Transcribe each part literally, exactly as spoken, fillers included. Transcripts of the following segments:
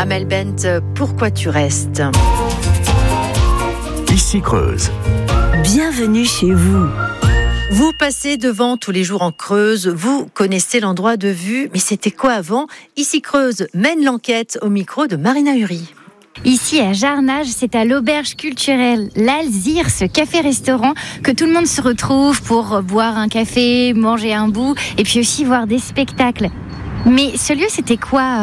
Amel Bent, pourquoi tu restes ? Ici Creuse. Bienvenue chez vous. Vous passez devant tous les jours en Creuse, vous connaissez l'endroit de vue, mais c'était quoi avant ? Ici Creuse mène l'enquête au micro de Marina Uri. Ici à Jarnage, c'est à l'auberge culturelle L'Alzire, ce café-restaurant que tout le monde se retrouve pour boire un café, manger un bout et puis aussi voir des spectacles. Mais ce lieu, c'était quoi avant ?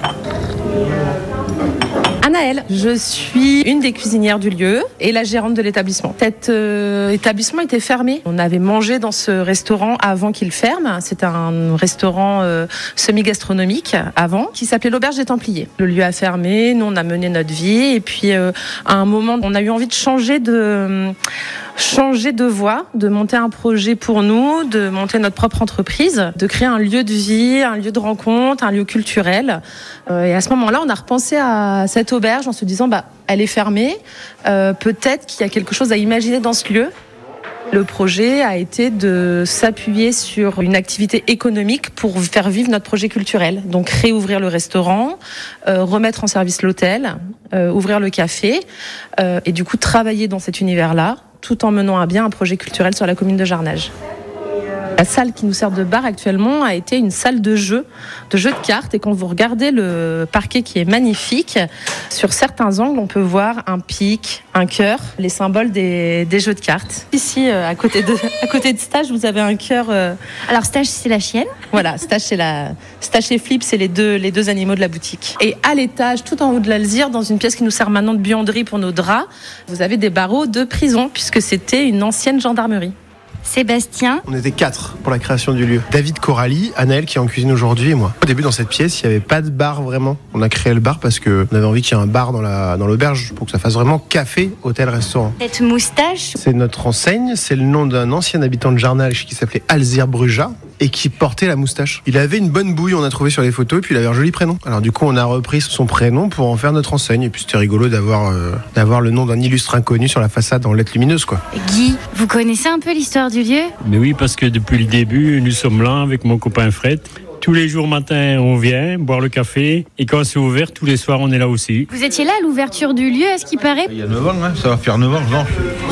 Anaëlle, je suis une des cuisinières du lieu et la gérante de l'établissement. Cet euh, établissement était fermé. On avait mangé dans ce restaurant avant qu'il ferme. C'était un restaurant euh, semi-gastronomique avant qui s'appelait l'Auberge des Templiers. Le lieu a fermé, nous on a mené notre vie et puis euh, à un moment on a eu envie de changer de... Euh, changer de voie, de monter un projet pour nous, de monter notre propre entreprise, de créer un lieu de vie, un lieu de rencontre, un lieu culturel. Euh, et à ce moment-là, on a repensé à cette auberge en se disant, bah, elle est fermée, euh, peut-être qu'il y a quelque chose à imaginer dans ce lieu. Le projet a été de s'appuyer sur une activité économique pour faire vivre notre projet culturel. Donc réouvrir le restaurant, euh, remettre en service l'hôtel, euh, ouvrir le café euh, et du coup travailler dans cet univers-là, tout en menant à bien un projet culturel sur la commune de Jarnage. La salle qui nous sert de bar actuellement a été une salle de jeu, de jeux de cartes. Et quand vous regardez le parquet qui est magnifique, sur certains angles, on peut voir un pic, un cœur, les symboles des, des jeux de cartes. Ici, euh, à côté de, à côté de Stage, vous avez un cœur. Euh... Alors Stage, c'est la chienne. Voilà, Stage, c'est la, Stage et Flip, c'est les deux, les deux animaux de la boutique. Et à l'étage, tout en haut de l'Alzire, dans une pièce qui nous sert maintenant de buanderie pour nos draps, vous avez des barreaux de prison, puisque c'était une ancienne gendarmerie. Sébastien. On était quatre pour la création du lieu. David Coralie, Anaëlle qui est en cuisine aujourd'hui et moi. Au début, dans cette pièce, il n'y avait pas de bar vraiment. On a créé le bar parce qu'on avait envie qu'il y ait un bar dans, la, dans l'auberge pour que ça fasse vraiment café, hôtel, restaurant. Cette moustache. C'est notre enseigne, c'est le nom d'un ancien habitant de Jarnage qui s'appelait Alzire Bruja et qui portait la moustache. Il avait une bonne bouille, on a trouvé sur les photos, et puis il avait un joli prénom. Alors du coup, on a repris son prénom pour en faire notre enseigne. Et puis c'était rigolo d'avoir, euh, d'avoir le nom d'un illustre inconnu sur la façade en lettres lumineuses, quoi. Guy, vous connaissez un peu l'histoire du lieu ? Mais oui, parce que depuis le début, nous sommes là avec mon copain Fred. Tous les jours matin, on vient boire le café. Et quand c'est ouvert, tous les soirs, on est là aussi. Vous étiez là à l'ouverture du lieu, est-ce qu'il paraît ? Il y a neuf ans, hein, ça va faire neuf ans, non ?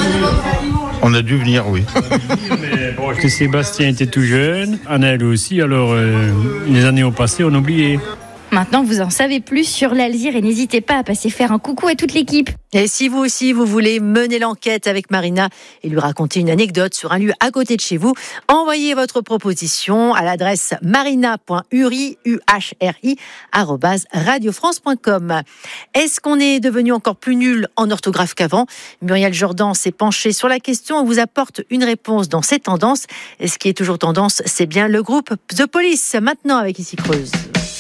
On a dû venir, oui. Mais bon, Sébastien était tout jeune, Anaëlle aussi, alors euh, les années ont passé, on a oublié. Maintenant, vous en savez plus sur l'Alzire et n'hésitez pas à passer faire un coucou à toute l'équipe. Et si vous aussi, vous voulez mener l'enquête avec Marina et lui raconter une anecdote sur un lieu à côté de chez vous, envoyez votre proposition à l'adresse marina point uri, U H R I, arobase radiofrance point com. Est-ce qu'on est devenu encore plus nul en orthographe qu'avant ? Muriel Jordan s'est penchée sur la question et vous apporte une réponse dans ces tendances. Et ce qui est toujours tendance, c'est bien le groupe The Police, maintenant avec Ici Creuse.